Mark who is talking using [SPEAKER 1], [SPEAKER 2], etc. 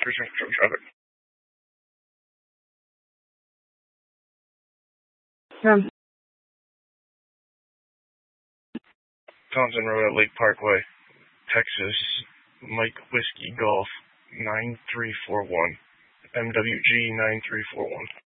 [SPEAKER 1] Cruising control traffic. Thompson Road at Lake Parkway, Texas. Mike Whiskey Golf 9341. MWG 9341.